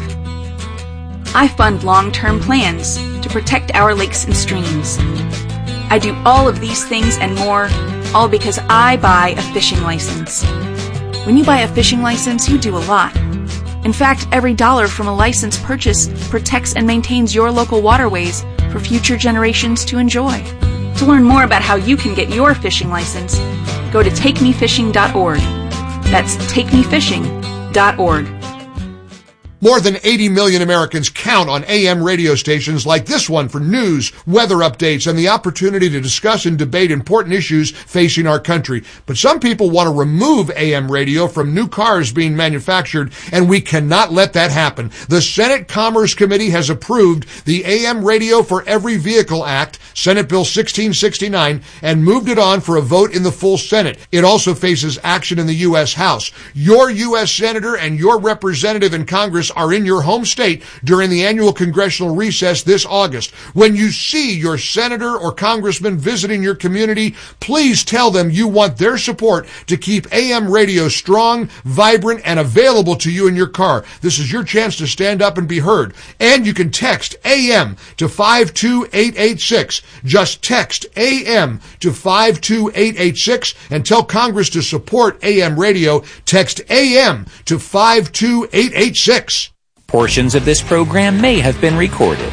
I fund long-term plans to protect our lakes and streams. I do all of these things and more, all because I buy a fishing license. When you buy a fishing license, you do a lot. In fact, every dollar from a license purchase protects and maintains your local waterways for future generations to enjoy. To learn more about how you can get your fishing license, go to take me fishing dot org. That's take me fishing dot org. More than eighty million Americans count on A M radio stations like this one for news, weather updates, and the opportunity to discuss and debate important issues facing our country. But some people want to remove A M radio from new cars being manufactured, and we cannot let that happen. The Senate Commerce Committee has approved the A M Radio for Every Vehicle Act, Senate Bill sixteen sixty-nine, and moved it on for a vote in the full Senate. It also faces action in the U S House. Your U S Senator and your representative in Congress are in your home state during the annual congressional recess this August. When you see your senator or congressman visiting your community, please tell them you want their support to keep A M radio strong, vibrant, and available to you in your car. This is your chance to stand up and be heard. And you can text A M to five two eight eight six. Just text A M to five two eight eight six and tell Congress to support A M radio. Text A M to five two eight eight six. Portions of this program may have been recorded.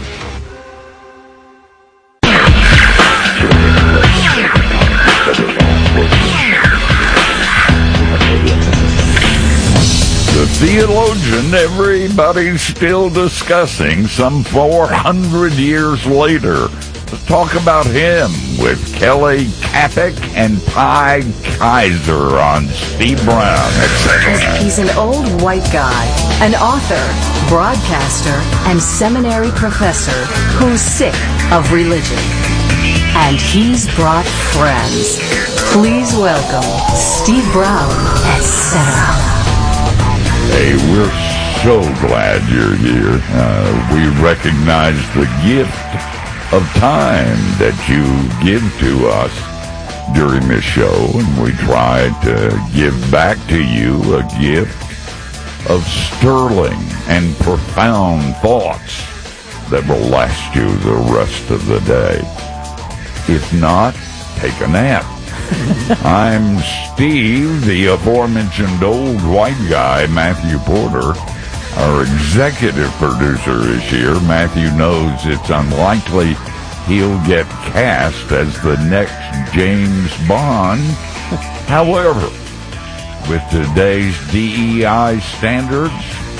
The theologian everybody's still discussing some four hundred years later. Let's talk about him with Kelly Kapic and Pi Kaiser on Steve Brown, et cetera. He's an old white guy, an author, broadcaster, and seminary professor who's sick of religion. And he's brought friends. Please welcome Steve Brown, et cetera. Hey, we're so glad you're here. Uh, we recognize the gift of time that you give to us during this show, and we try to give back to you a gift of sterling and profound thoughts that will last you the rest of the day. If not, take a nap. I'm Steve, the aforementioned old white guy, Matthew Porter. Our executive producer is here. Matthew knows it's unlikely he'll get cast as the next James Bond. However, with today's D E I standards,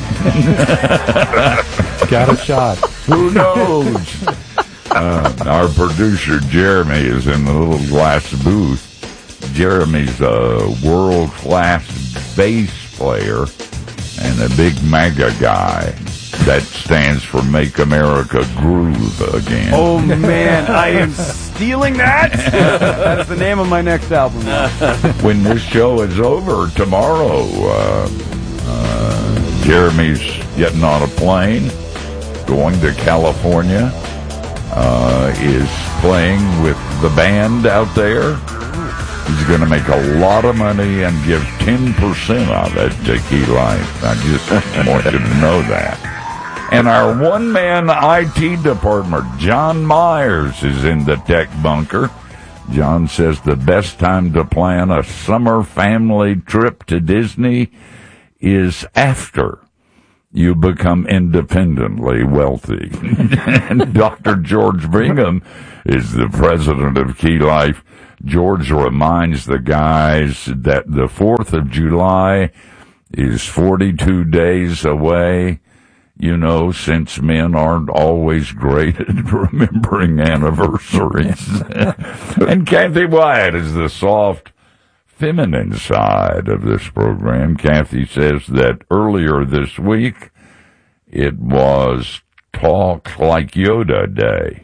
Got a shot. Who knows? Uh, our producer, Jeremy, is in the little glass booth. Jeremy's a world-class bass player and a big MAGA guy. That stands for Make America Groove Again. Oh, man, I am stealing that. That's the name of my next album. When this show is over tomorrow, uh, uh, Jeremy's getting on a plane, going to California, uh, is playing with the band out there. He's going to make a lot of money and give ten percent of it to Key Life. I just want you to know that. And our one-man I T department, John Myers, is in the tech bunker. John says the best time to plan a summer family trip to Disney is after you become independently wealthy. And Doctor George Bingham is the president of Key Life. George reminds the guys that the fourth of July is forty-two days away. You know, since men aren't always great at remembering anniversaries. And Kathy Wyatt is the soft, feminine side of this program. Kathy says that earlier this week, it was Talk Like Yoda Day.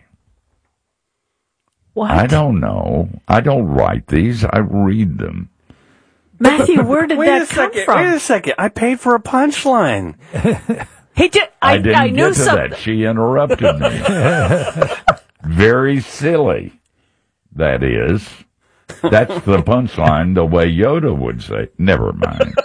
What? I don't know. I don't write these. I read them. Matthew, where did wait that a come second, from? Wait a second. I paid for a punchline. He did. I, I didn't I knew get to something. that. She interrupted me. Very silly, that is. That's the punchline, the way Yoda would say. Never mind.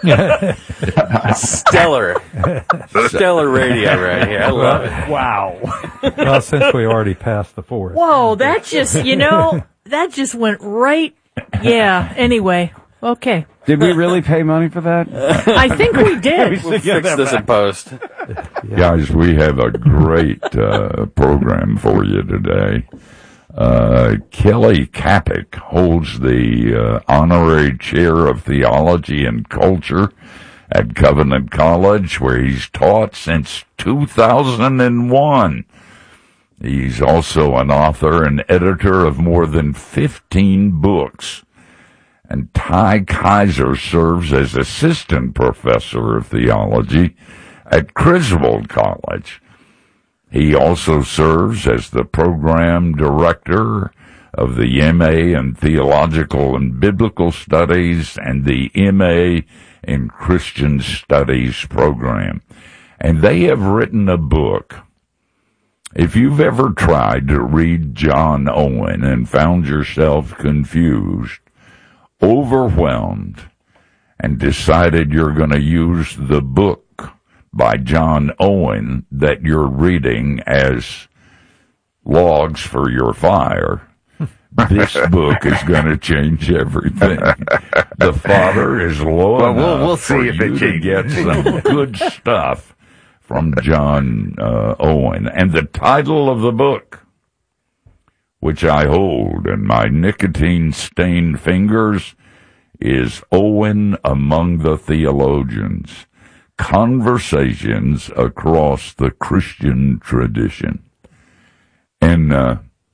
Stellar. Stellar radio right here. I love it. Wow. Well, since we already passed the fourth. Whoa, that just, you know, that just went right. Yeah, anyway. Okay. Did we really pay money for that? I think we did. We'll fix this in post. Guys, we have a great uh, program for you today. Uh, Kelly Kapic holds the uh, honorary chair of theology and culture at Covenant College, where he's taught since two thousand one. He's also an author and editor of more than fifteen books. And Ty Kaiser serves as assistant professor of theology at Griswold College. He also serves as the program director of the M A in Theological and Biblical Studies and the M A in Christian Studies program. And they have written a book. If you've ever tried to read John Owen and found yourself confused, overwhelmed, and decided you're going to use the book by John Owen that you're reading as logs for your fire, this book is going to change everything. The fodder is low well, enough we'll, we'll see for if you it to changes. get some good stuff from John uh, Owen. And the title of the book, which I hold in my nicotine-stained fingers, is Owen Among the Theologians, Conversations Across the Christian Tradition. And uh,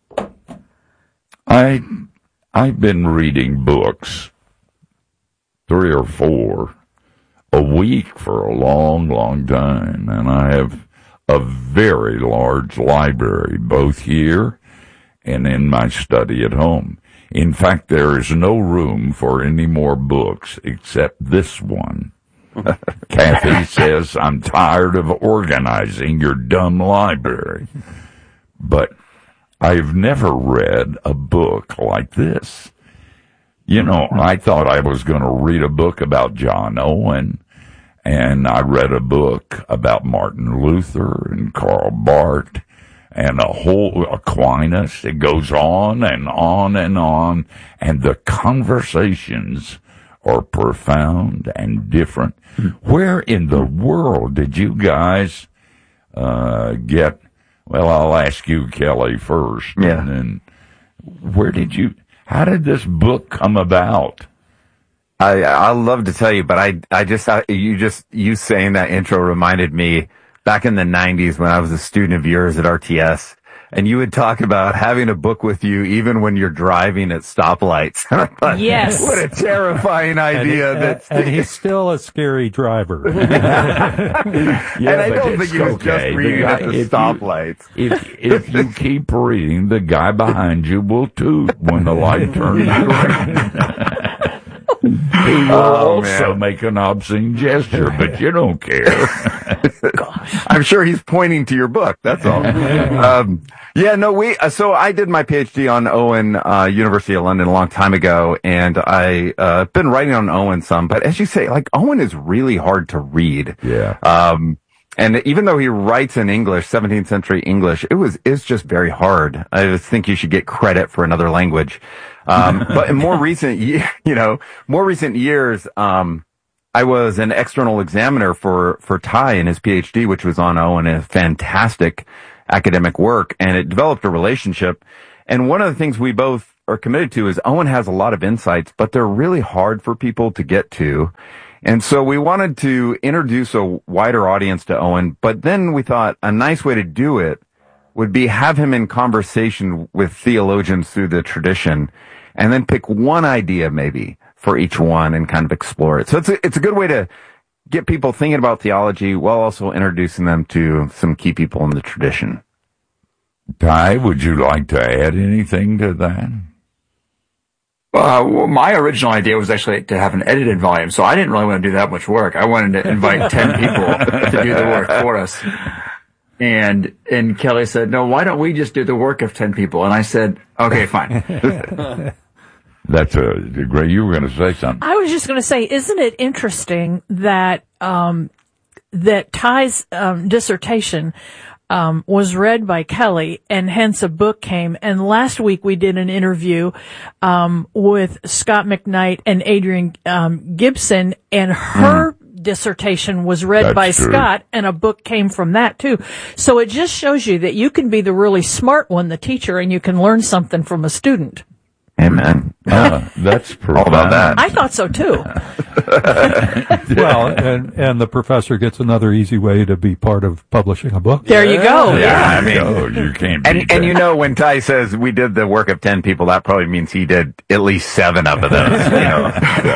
I, I've been reading books, three or four, a week for a long, long time, and I have a very large library, both here and in my study at home. In fact, there is no room for any more books except this one. Kathy says, I'm tired of organizing your dumb library. But I've never read a book like this. You know, I thought I was going to read a book about John Owen, and I read a book about Martin Luther and Karl Barth and a whole Aquinas. It goes on and on and on, and the conversations are profound and different. Where in the world did you guys uh, get, well, I'll ask you, Kelly, first. Yeah. And then where did you, how did this book come about? I I love to tell you, but I I just I, you just you saying that intro reminded me back in the nineties when I was a student of yours at R T S, and you would talk about having a book with you even when you're driving at stoplights. I thought, yes, what a terrifying idea! And, he, that and he's still a scary driver. yeah, and I don't think he was okay. just reading guy, at the if stoplights. You, if if you keep reading, the guy behind you will toot when the light turns green. He will Oh, also man. make an obscene gesture, but you don't care. I'm sure he's pointing to your book. That's all. um, yeah, no, we, uh, so I did my PhD on Owen, uh, University of London a long time ago, and I, uh, been writing on Owen some, but as you say, like, Owen is really hard to read. Yeah. Um, and even though he writes in English, seventeenth century English, it was, it's just very hard. I just think you should get credit for another language. Um, but in more recent, ye- you know, more recent years, um, I was an external examiner for, for Ty in his PhD, which was on Owen, a fantastic academic work, and it developed a relationship. And one of the things we both are committed to is Owen has a lot of insights, but they're really hard for people to get to. And so we wanted to introduce a wider audience to Owen, but then we thought a nice way to do it would be have him in conversation with theologians through the tradition, and then pick one idea maybe for each one and kind of explore it. So it's a, it's a good way to get people thinking about theology while also introducing them to some key people in the tradition. Ty, would you like to add anything to that? Uh, well, my original idea was actually to have an edited volume, so I didn't really want to do that much work. I wanted to invite ten people to do the work for us. And and Kelly said, no, why don't we just do the work of ten people? And I said, okay, fine. That's a great. You were going to say something. I was just going to say, isn't it interesting that um, that Ty's um, dissertation um, was read by Kelly, and hence a book came. And last week we did an interview um, with Scott McKnight and Adrian um, Gibson, and her mm. dissertation was read That's by true. Scott, and a book came from that too. So it just shows you that you can be the really smart one, the teacher, and you can learn something from a student. Amen. Uh, that's all about that. I thought so too. Well, and and the professor gets another easy way to be part of publishing a book. There you go. Yeah, Yeah. I mean, Oh, you can't and beat and that. you know, when Ty says we did the work of ten people, that probably means he did at least seven of those. You know,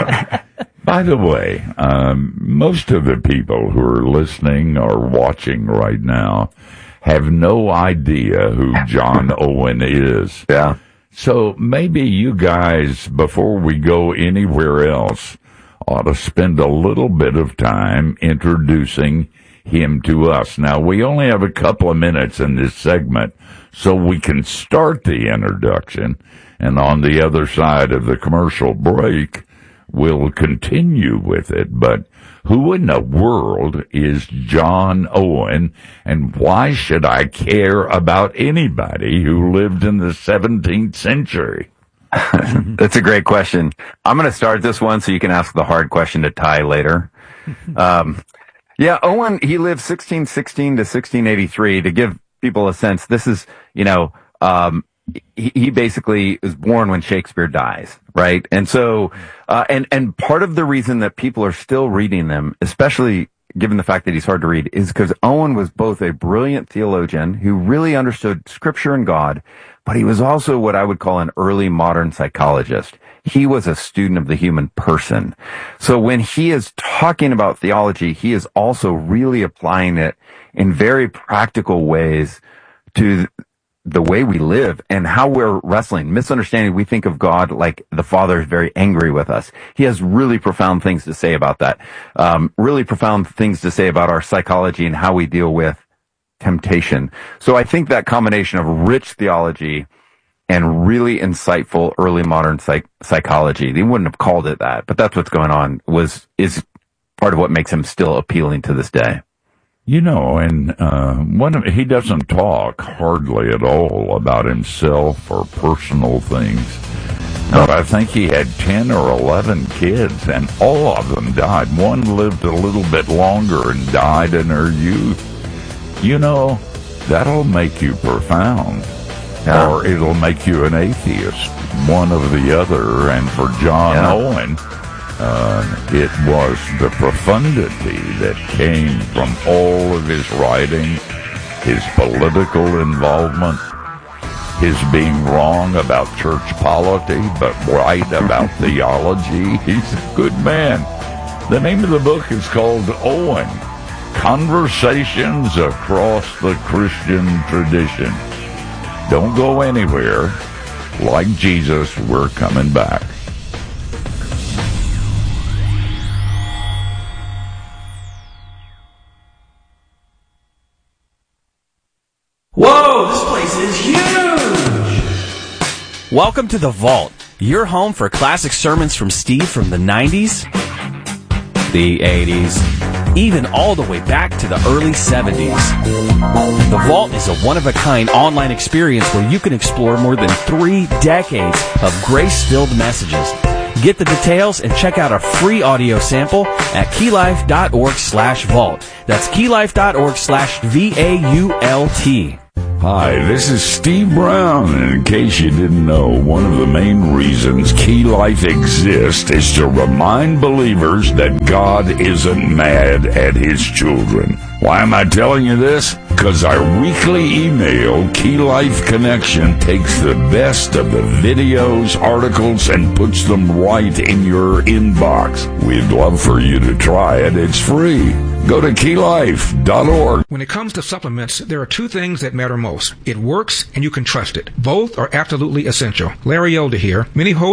so. By the way, um, most of the people who are listening or watching right now have no idea who John Owen is. Yeah. So maybe you guys, before we go anywhere else, ought to spend a little bit of time introducing him to us. Now, we only have a couple of minutes in this segment, so we can start the introduction, and on the other side of the commercial break, we'll continue with it. But who in the world is John Owen, and why should I care about anybody who lived in the seventeenth century? That's a great question. I'm going to start this one so you can ask the hard question to Ty later. Um, yeah, Owen, he lived sixteen sixteen to sixteen eighty-three. To give people a sense, this is, you know, um, he, he basically is born when Shakespeare dies, right? And so, uh, and, and part of the reason that people are still reading them, especially given the fact that he's hard to read, is because Owen was both a brilliant theologian who really understood scripture and God, but he was also what I would call an early modern psychologist. He was a student of the human person. So when he is talking about theology, he is also really applying it in very practical ways to the way we live and how we're wrestling. Misunderstanding, we think of God like the Father is very angry with us. He has really profound things to say about that. Um, really profound things to say about our psychology and how we deal with temptation. So I think that combination of rich theology and really insightful early modern psych- psychology, they wouldn't have called it that, but that's what's going on, was, is part of what makes him still appealing to this day. You know, and uh, one of, he doesn't talk hardly at all about himself or personal things. But I think he had ten or eleven kids, and all of them died. One lived a little bit longer and died in her youth. You know, that'll make you profound. Yeah. Or it'll make you an atheist, one or the other. And for John Yeah. Owen, Uh, it was the profundity that came from all of his writing, his political involvement, his being wrong about church polity, but right about theology. He's a good man. The name of the book is called Owen, Conversations Across the Christian Tradition. Don't go anywhere. Like Jesus, we're coming back. Whoa, this place is huge! Welcome to The Vault, your home for classic sermons from Steve from the nineties, the eighties, even all the way back to the early seventies. The Vault is a one-of-a-kind online experience where you can explore more than three decades of grace-filled messages. Get the details and check out a free audio sample at keylife.org slash vault. That's keylife.org slash V A U L T. Hi, this is Steve Brown, and in case you didn't know, one of the main reasons Key Life exists is to remind believers that God isn't mad at His children. Why am I telling you this? Because our weekly email, Key Life Connection, takes the best of the videos, articles, and puts them right in your inbox. We'd love for you to try it. It's free. Go to key life dot org. When it comes to supplements, there are two things that matter most. It works and you can trust it. Both are absolutely essential. Larry Elder here. Many